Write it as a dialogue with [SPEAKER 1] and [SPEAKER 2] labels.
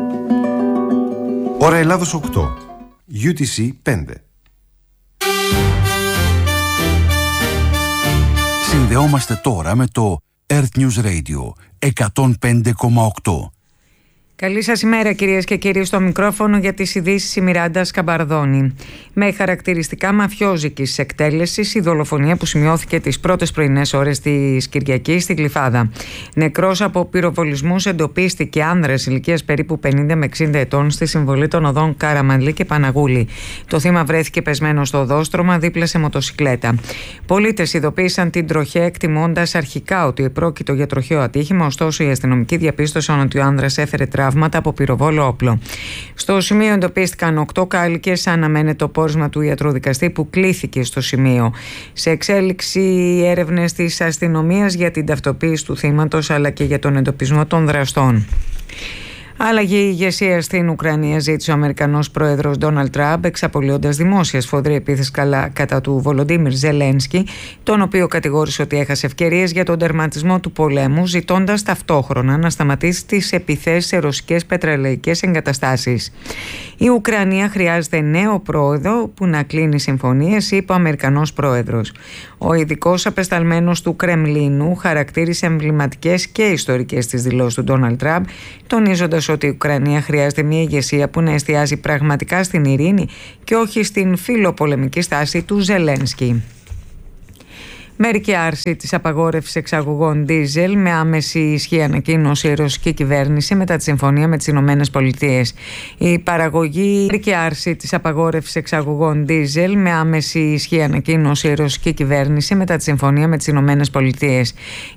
[SPEAKER 1] Ώρα Ελλάδος 8, UTC 5.
[SPEAKER 2] Συνδεόμαστε τώρα με το Earth News Radio 105,8.
[SPEAKER 3] Καλή σας ημέρα κυρίες και κύριοι, στο μικρόφωνο για τις ειδήσεις η Μιράντα Σκαμπαρδόνη. Με χαρακτηριστικά μαφιόζικης εκτέλεσης η δολοφονία που σημειώθηκε τις πρώτες πρωινές ώρες της Κυριακής στη Γλυφάδα. Νεκρός από πυροβολισμούς εντοπίστηκε άνδρας ηλικίας περίπου 50 με 60 ετών στη συμβολή των οδών Καραμανλή και Παναγούλη. Το θύμα βρέθηκε πεσμένο στο οδόστρωμα δίπλα σε μοτοσικλέτα. Πολίτες ειδοποίησαν την τροχέα εκτιμώντας αρχικά ότι επρόκειτο για τροχαίο ατύχημα, ωστόσο οι αστυνομικοί διαπίστωσαν ότι ο άνδρας έφερε τραύματα από πυροβόλο όπλο. Στο σημείο εντοπίστηκαν 8 κάλικες, αναμένεται το πόρισμα του ιατροδικαστή που κλήθηκε στο σημείο. Σε εξέλιξη έρευνες της αστυνομίας για την ταυτοποίηση του θύματος αλλά και για τον εντοπισμό των δραστών. Αλλαγή ηγεσία στην Ουκρανία ζήτησε ο Αμερικανός πρόεδρος Ντόναλντ Τραμπ, εξαπολύοντας δημόσια σφοδρή επίθεση κατά του Βολοντίμιρ Ζελένσκι, τον οποίο κατηγόρησε ότι έχασε ευκαιρίες για τον τερματισμό του πολέμου, ζητώντας ταυτόχρονα να σταματήσει τις επιθέσεις σε ρωσικές πετρελαϊκές εγκαταστάσεις. Η Ουκρανία χρειάζεται νέο πρόεδρο που να κλείνει συμφωνίες, είπε ο Αμερικανός πρόεδρος. Ο ειδικός απεσταλμένος του Κρεμλίνου χαρακτήρισε εμβληματικές και ιστορικές τις δηλώσεις του Ντόναλντ Τραμπ, τονίζοντας ότι η Ουκρανία χρειάζεται μια ηγεσία που να εστιάζει πραγματικά στην ειρήνη και όχι στην φιλοπολεμική στάση του Ζελένσκι. Μερική άρση της απαγόρευσης εξαγωγών ντίζελ με άμεση ισχύ, ανακοίνωσε η ρωσική κυβέρνηση μετά τη συμφωνία με τις Ηνωμένες Πολιτείες. Μερική άρση της απαγόρευσης εξαγωγών ντίζελ με άμεση ισχύ, ανακοίνωσε η ρωσική κυβέρνηση μετά τη συμφωνία με τις Ηνωμένες Πολιτείες.